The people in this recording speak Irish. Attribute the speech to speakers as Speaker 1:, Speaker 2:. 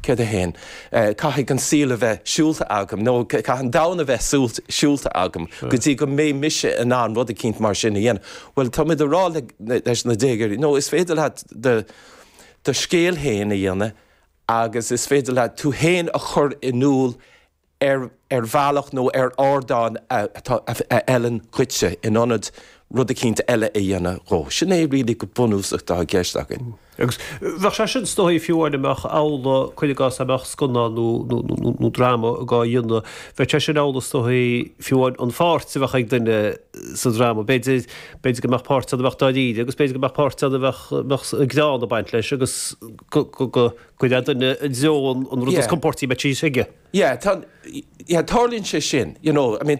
Speaker 1: cé a hen. Caithigh an síle bheith siúlta agam, nó caihan dána bheith siúlta agam, go dtí go mé mise an an rud a cinint mar sinna dhéana. Well, tá mid arála leis na déigeir. No, is féidir leat de scéal héin a dhéana, agus is féidir leat tú héin a chur inúl bhealach nó ordáin Ellen chuitse in anad rud a cinint eile a dhéana ró. Sin é ríí go bunúsach dá gceistecin.
Speaker 2: Agus bhar sé sin stoí fiúáin amach ála chuileás amach scona nó drama a gá dionne, bheit sin ála stoí fiúáin an fáirt sa bheith ag duine sa drama. Beidir goach páirt a bheith dáíide, agus beidir goach páirt a bheith gdáán a baint leis, agus chuide duine zeón an rud comportí be tí sige.
Speaker 1: Tálíonn sé sin, I mean,